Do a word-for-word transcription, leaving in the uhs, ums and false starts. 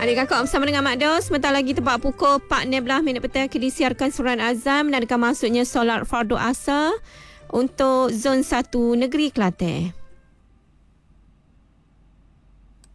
Adik kakak bersama dengan Mak Dos. Sebentar lagi tepat pukul empat belas minit petang akan disiarkan surat azam dan akan masuknya solat fardu asar untuk zon satu negeri Kelantan.